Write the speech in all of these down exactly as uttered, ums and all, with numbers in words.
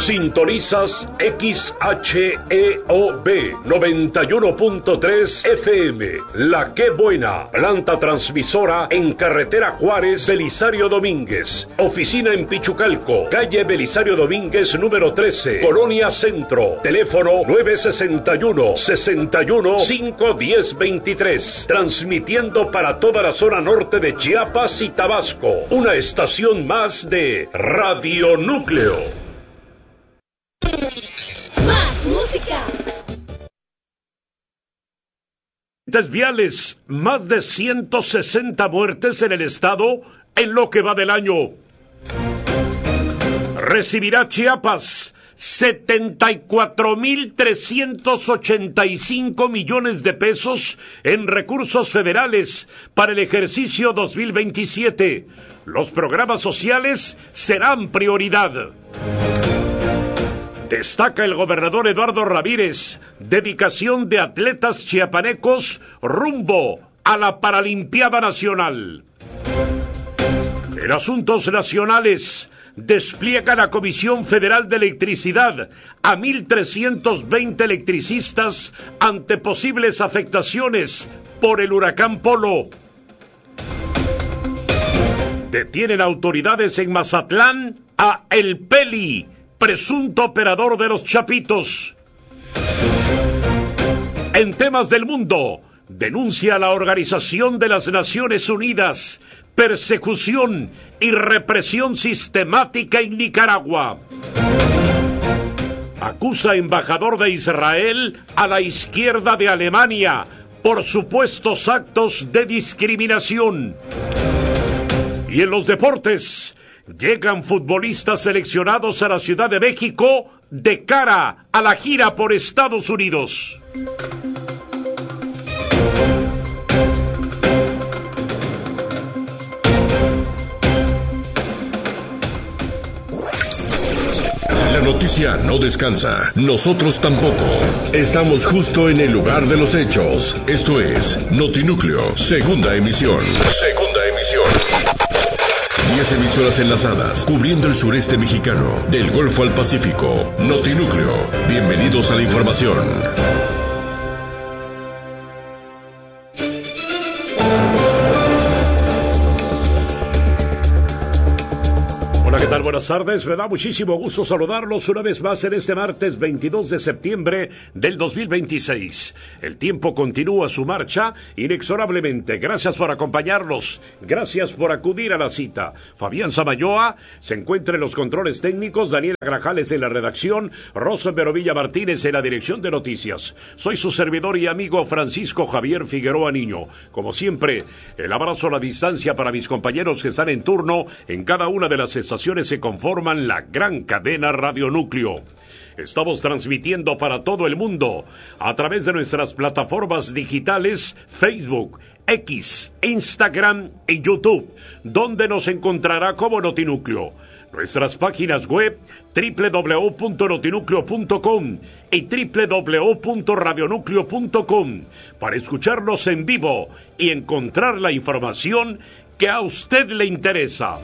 Sintonizas X H E O B noventa y uno punto tres F M, La Qué Buena, planta transmisora en carretera Juárez, Belisario Domínguez. Oficina en Pichucalco, calle Belisario Domínguez número trece, Colonia Centro. Teléfono nueve sesenta y uno, sesenta y uno, cinco diez veintitrés. Transmitiendo para toda la zona norte de Chiapas y Tabasco. Una estación más de Radio Núcleo. Más música. Viales, más de ciento sesenta muertes en el estado en lo que va del año. Recibirá Chiapas setenta y cuatro mil trescientos ochenta y cinco millones de pesos en recursos federales para el ejercicio dos mil veintisiete. Los programas sociales serán prioridad. Destaca el gobernador Eduardo Ramírez, dedicación de atletas chiapanecos rumbo a la Paralimpiada Nacional. En asuntos nacionales, despliega la Comisión Federal de Electricidad a mil trescientos veinte electricistas ante posibles afectaciones por el huracán Polo. Detienen autoridades en Mazatlán a El Peli, presunto operador de los Chapitos. En temas del mundo, denuncia la Organización de las Naciones Unidas persecución y represión sistemática en Nicaragua. Acusa embajador de Israel a la izquierda de Alemania por supuestos actos de discriminación. Y en los deportes, llegan futbolistas seleccionados a la Ciudad de México de cara a la gira por Estados Unidos. La noticia no descansa, nosotros tampoco. Estamos justo en el lugar de los hechos. Esto es Notinúcleo, segunda emisión. Segunda emisión. Diez emisoras enlazadas, cubriendo el sureste mexicano, del Golfo al Pacífico. Notinúcleo, bienvenidos a la información. Hola, ¿qué tal? Buenas tardes, me da muchísimo gusto saludarlos una vez más en este martes veintidós de septiembre del dos mil veintiséis. El tiempo continúa su marcha inexorablemente. Gracias por acompañarnos, gracias por acudir a la cita. Fabián Samayoa se encuentra en los controles técnicos, Daniela Grajales en la redacción, Rosa Verovilla Martínez en la dirección de noticias. Soy su servidor y amigo Francisco Javier Figueroa Niño. Como siempre, el abrazo a la distancia para mis compañeros que están en turno en cada una de las estaciones se conforman la gran cadena Radio Núcleo. Estamos transmitiendo para todo el mundo a través de nuestras plataformas digitales Facebook, X, Instagram y YouTube, donde nos encontrará como Notinúcleo. Nuestras páginas web doble u doble u doble u punto notinúcleo punto com y doble u doble u doble u punto radionúcleo punto com para escucharnos en vivo y encontrar la información que a usted le interesa.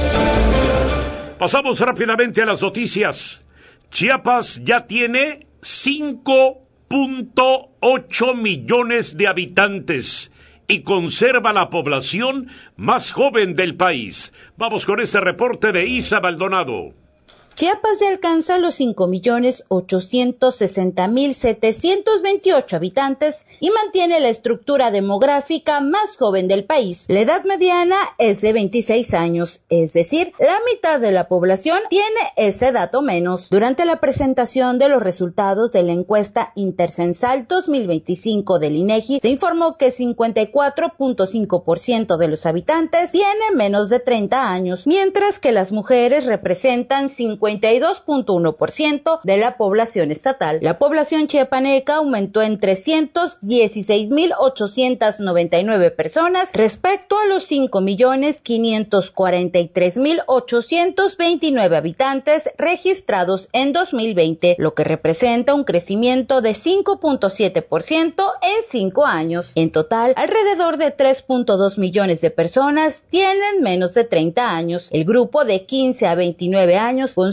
Pasamos rápidamente a las noticias. Chiapas ya tiene cinco punto ocho millones de habitantes y conserva la población más joven del país. Vamos con este reporte de Isa Maldonado. Chiapas ya alcanza los cinco millones ochocientos sesenta mil setecientos veintiocho habitantes y mantiene la estructura demográfica más joven del país. La edad mediana es de veintiséis años, es decir, la mitad de la población tiene ese dato menos. Durante la presentación de los resultados de la encuesta intercensal dos mil veinticinco del INEGI, se informó que cincuenta y cuatro punto cinco por ciento de los habitantes tiene menos de treinta años, mientras que las mujeres representan cincuenta y dos punto uno por ciento de la población estatal. La población chiapaneca aumentó en trescientos dieciséis mil ochocientos noventa y nueve personas respecto a los cinco millones quinientos cuarenta y tres mil ochocientos veintinueve habitantes registrados en dos mil veinte, lo que representa un crecimiento de cinco punto siete por ciento en cinco años. En total, alrededor de tres punto dos millones de personas tienen menos de treinta años. El grupo de quince a veintinueve años con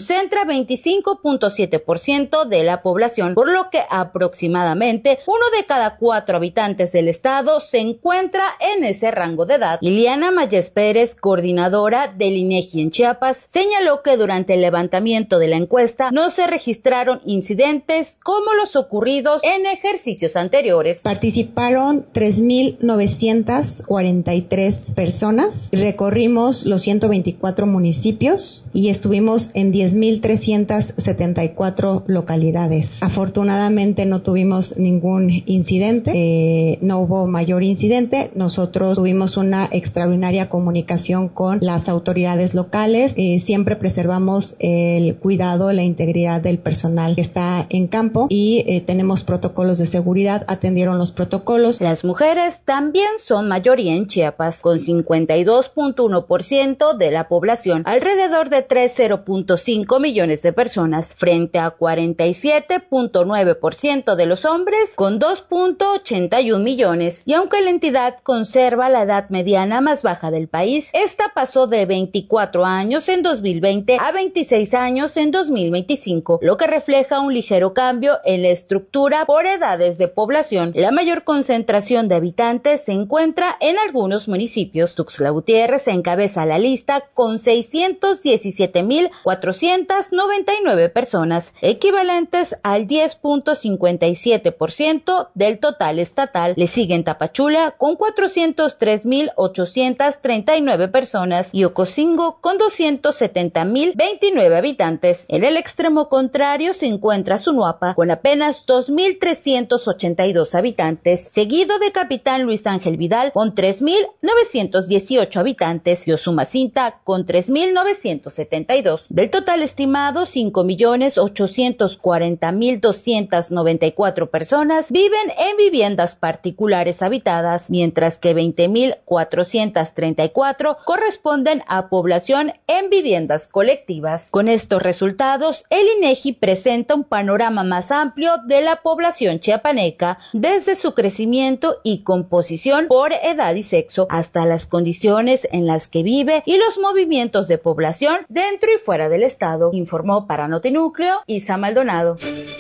concentra veinticinco punto siete por ciento de la población, por lo que aproximadamente uno de cada cuatro habitantes del estado se encuentra en ese rango de edad. Liliana Mayes Pérez, coordinadora del INEGI en Chiapas, señaló que durante el levantamiento de la encuesta no se registraron incidentes como los ocurridos en ejercicios anteriores. Participaron tres mil novecientas cuarenta y tres personas, recorrimos los ciento veinticuatro municipios y estuvimos en diez mil trescientas setenta y cuatro localidades. Afortunadamente no tuvimos ningún incidente, eh, no hubo mayor incidente. Nosotros tuvimos una extraordinaria comunicación con las autoridades locales, eh, siempre preservamos el cuidado, la integridad del personal que está en campo y eh, tenemos protocolos de seguridad, atendieron los protocolos. Las mujeres también son mayoría en Chiapas, con cincuenta y dos punto uno por ciento de la población, alrededor de treinta punto cinco millones de personas, frente a cuarenta y siete punto nueve por ciento de los hombres, con dos punto ochenta y uno millones. Y aunque la entidad conserva la edad mediana más baja del país, esta pasó de veinticuatro años en dos mil veinte a veintiséis años en dos mil veinticinco, lo que refleja un ligero cambio en la estructura por edades de población. La mayor concentración de habitantes se encuentra en algunos municipios. Tuxtla Gutiérrez encabeza la lista con seiscientos diecisiete mil cuatrocientas noventa y nueve personas, equivalentes al diez punto cincuenta y siete por ciento del total estatal. Le siguen Tapachula con cuatrocientos tres mil ochocientas treinta y nueve personas y Ocosingo con doscientos setenta mil veintinueve habitantes. En el extremo contrario se encuentra Sunuapa con apenas dos mil trescientos ochenta y dos habitantes, seguido de Capitán Luis Ángel Vidal con tres mil novecientos dieciocho habitantes y Usumacinta con tres mil novecientos setenta y dos. Del total estimado, cinco millones ochocientos cuarenta mil doscientas noventa y cuatro personas viven en viviendas particulares habitadas, mientras que veinte mil cuatrocientos treinta y cuatro corresponden a población en viviendas colectivas. Con estos resultados, el INEGI presenta un panorama más amplio de la población chiapaneca, desde su crecimiento y composición por edad y sexo, hasta las condiciones en las que vive y los movimientos de población dentro y fuera del estado. Informó para Notinúcleo Isa Maldonado.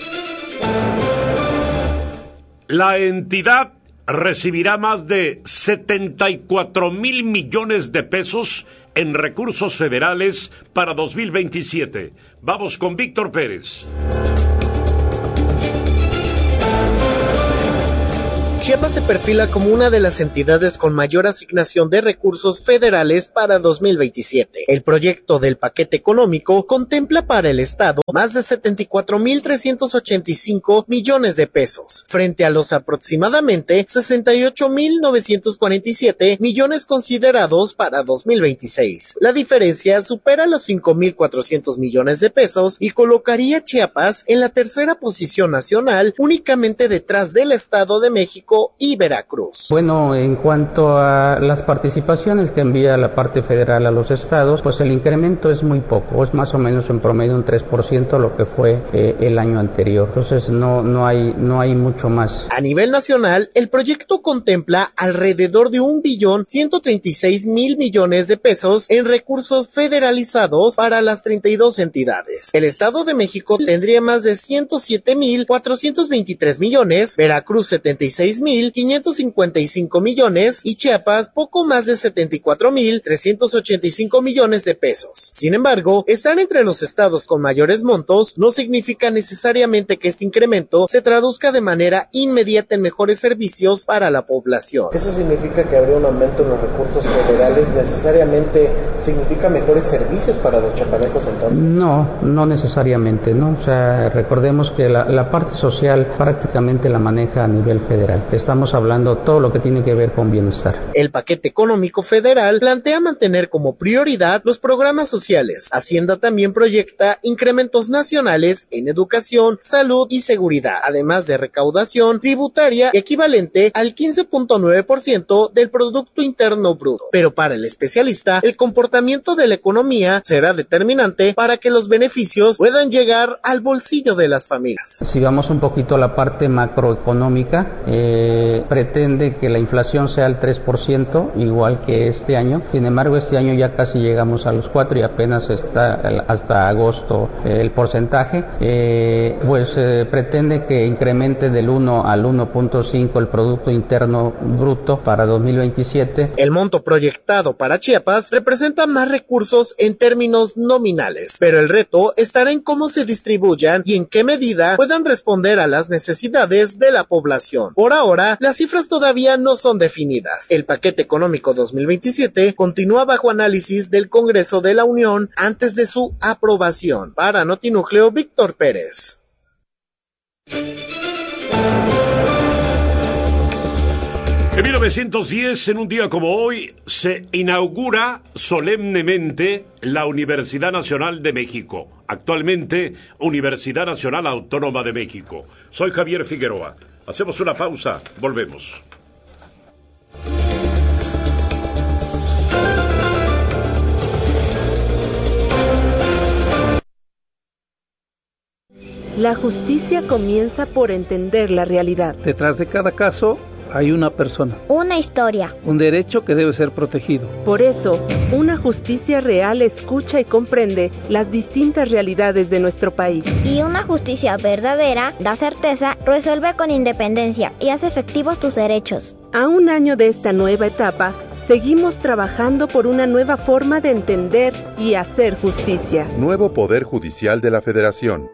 La entidad recibirá más de setenta y cuatro mil millones de pesos en recursos federales para dos mil veintisiete. Vamos con Víctor Pérez. Chiapas se perfila como una de las entidades con mayor asignación de recursos federales para dos mil veintisiete. El proyecto del paquete económico contempla para el Estado más de setenta y cuatro mil trescientos ochenta y cinco millones de pesos, frente a los aproximadamente sesenta y ocho mil novecientos cuarenta y siete millones considerados para dos mil veintiséis. La diferencia supera los cinco mil cuatrocientos millones de pesos y colocaría a Chiapas en la tercera posición nacional, únicamente detrás del Estado de México y Veracruz. Bueno, en cuanto a las participaciones que envía la parte federal a los estados, pues el incremento es muy poco, es más o menos en promedio un tres por ciento lo que fue eh, el año anterior. Entonces no no hay no hay mucho más. A nivel nacional, el proyecto contempla alrededor de un billón ciento treinta y seis mil millones de pesos en recursos federalizados para las treinta y dos entidades. El Estado de México tendría más de ciento siete mil cuatrocientos veintitrés millones, Veracruz setenta y seis mil quinientos cincuenta y cinco millones y Chiapas poco más de setenta y cuatro mil trescientos ochenta y cinco millones de pesos. Sin embargo, estar entre los estados con mayores montos no significa necesariamente que este incremento se traduzca de manera inmediata en mejores servicios para la población. ¿Eso significa que habría un aumento en los recursos federales? ¿Necesariamente significa mejores servicios para los chiapanecos entonces? No, no necesariamente, ¿no? O sea, recordemos que la, la parte social prácticamente la maneja a nivel federal. Estamos hablando todo lo que tiene que ver con bienestar. El paquete económico federal plantea mantener como prioridad los programas sociales. Hacienda también proyecta incrementos nacionales en educación, salud y seguridad, además de recaudación tributaria equivalente al quince punto nueve por ciento del Producto Interno Bruto. Pero para el especialista, el comportamiento de la economía será determinante para que los beneficios puedan llegar al bolsillo de las familias. Si vamos un poquito a la parte macroeconómica, eh, eh, pretende que la inflación sea el tres por ciento, igual que este año. Sin embargo, este año ya casi llegamos a los cuatro y apenas está hasta agosto eh, el porcentaje. Eh, pues eh, pretende que incremente del uno al uno punto cinco el Producto Interno Bruto para dos mil veintisiete. El monto proyectado para Chiapas representa más recursos en términos nominales, pero el reto estará en cómo se distribuyan y en qué medida puedan responder a las necesidades de la población. Por ahora, las cifras todavía no son definidas. El paquete económico dos mil veintisiete continúa bajo análisis del Congreso de la Unión antes de su aprobación. Para Notinúcleo, Víctor Pérez. En mil novecientos diez, en un día como hoy, se inaugura solemnemente la Universidad Nacional de México, actualmente Universidad Nacional Autónoma de México. Soy Javier Figueroa. Hacemos una pausa, volvemos. La justicia comienza por entender la realidad. Detrás de cada caso hay una persona. Una historia. Un derecho que debe ser protegido. Por eso, una justicia real escucha y comprende las distintas realidades de nuestro país. Y una justicia verdadera da certeza, resuelve con independencia y hace efectivos tus derechos. A un año de esta nueva etapa, seguimos trabajando por una nueva forma de entender y hacer justicia. Nuevo Poder Judicial de la Federación.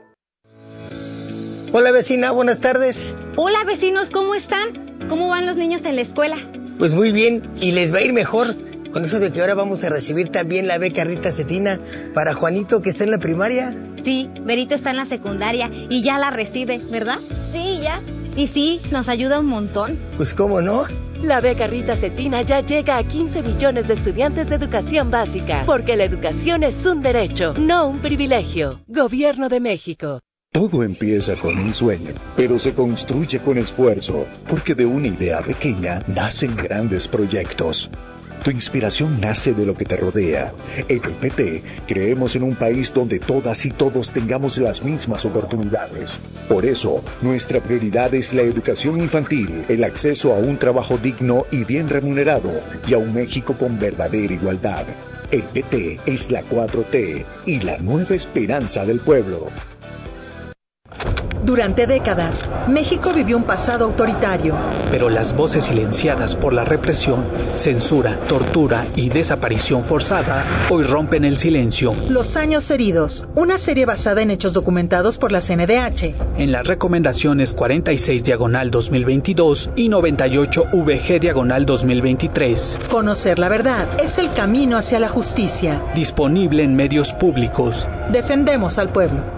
Hola vecina, buenas tardes. Hola vecinos, ¿cómo están? ¿Cómo van los niños en la escuela? Pues muy bien, y les va a ir mejor con eso de que ahora vamos a recibir también la beca Rita Cetina para Juanito, que está en la primaria. Sí, Berito está en la secundaria y ya la recibe, ¿verdad? Sí, ya. Y sí, nos ayuda un montón. Pues cómo no. La beca Rita Cetina ya llega a quince millones de estudiantes de educación básica, porque la educación es un derecho, no un privilegio. Gobierno de México. Todo empieza con un sueño, pero se construye con esfuerzo, porque de una idea pequeña nacen grandes proyectos. Tu inspiración nace de lo que te rodea. En el P T creemos en un país donde todas y todos tengamos las mismas oportunidades. Por eso, nuestra prioridad es la educación infantil, el acceso a un trabajo digno y bien remunerado, y a un México con verdadera igualdad. El P T es la cuatro T y la nueva esperanza del pueblo. Durante décadas, México vivió un pasado autoritario. Pero las voces silenciadas por la represión, censura, tortura y desaparición forzada hoy rompen el silencio. Los años heridos, una serie basada en hechos documentados por la C N D H. En las recomendaciones cuarenta y seis diagonal dos mil veintidós y noventa y ocho V G diagonal dos mil veintitrés. Conocer la verdad es el camino hacia la justicia. Disponible en medios públicos. Defendemos al pueblo.